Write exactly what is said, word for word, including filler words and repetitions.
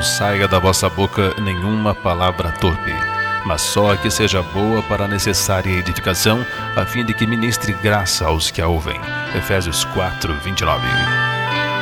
saia da vossa boca nenhuma palavra torpe, mas só a que seja boa para a necessária edificação, a fim de que ministre graça aos que a ouvem. Efésios quatro, vinte e nove.